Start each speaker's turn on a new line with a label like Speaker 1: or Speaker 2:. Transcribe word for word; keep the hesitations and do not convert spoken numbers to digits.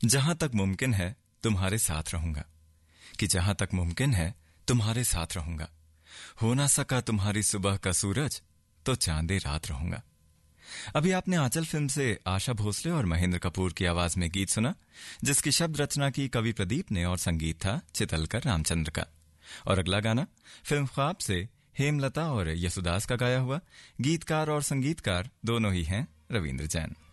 Speaker 1: जहां तक मुमकिन है तुम्हारे साथ रहूंगा, कि जहां तक मुमकिन है तुम्हारे साथ रहूंगा। हो ना सका तुम्हारी सुबह का सूरज तो चांदे रात रहूंगा। अभी आपने आंचल फिल्म से आशा भोसले और महेंद्र कपूर की आवाज में गीत सुना, जिसकी शब्द रचना की कवि प्रदीप ने और संगीत था चितलकर रामचंद्र का। और अगला गाना फिल्म ख्वाब से हेमलता और यसुदास का गाया हुआ। गीतकार और संगीतकार दोनों ही हैं रविंद्र जैन।